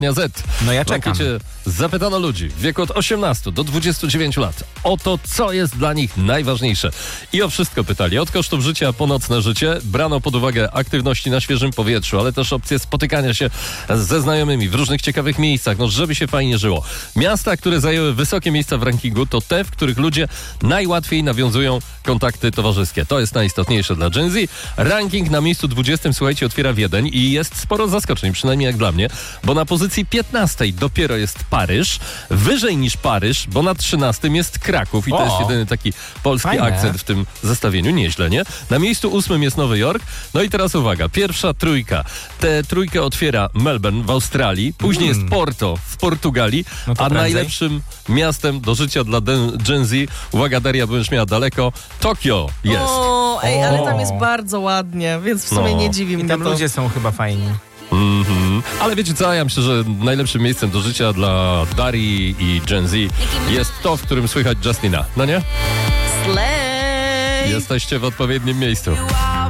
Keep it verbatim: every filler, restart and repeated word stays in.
Z. No ja W czekam. ankiecie zapytano ludzi w wieku od osiemnastu do dwudziestu dziewięciu lat o to, co jest dla nich najważniejsze. I o wszystko pytali. Od kosztów życia po nocne życie. Brano pod uwagę aktywności na świeżym powietrzu, ale też opcje spotykania się ze znajomymi w różnych ciekawych miejscach, no żeby się fajnie żyło. Miasta, które zajęły wysokie miejsca w rankingu, to te, w których ludzie najłatwiej nawiązują kontakty towarzyskie. To jest najistotniejsze dla Gen Z. Ranking na miejscu dwudziestym, słuchajcie, otwiera Wiedeń i jest sporo zaskoczeń, przynajmniej jak dla mnie, bo na pozycji piętnastej dopiero jest Paryż, wyżej niż Paryż, bo na trzynastym jest Kraków i to O, jest jedyny taki polski fajne. akcent w tym zestawieniu, nieźle, nie? Na miejscu ósmym jest Nowy Jork, no i teraz uwaga, pierwsza trójka. Tę trójkę otwiera Melbourne w Australii, później Mm. jest Porto w Portugalii, No to a prędzej. najlepszym miastem do życia dla Den- Gen Z, uwaga Daria, bo już miała daleko, Tokio jest. O, ej, ale tam O. jest bardzo ładnie, więc w sumie No. nie dziwi I mnie tam to. ludzie są chyba fajni. Mhm. Ale wiecie co, ja myślę, że najlepszym miejscem do życia dla Darii i Gen Z jest to, w którym słychać Justina, no nie? Slay! Jesteście w odpowiednim miejscu.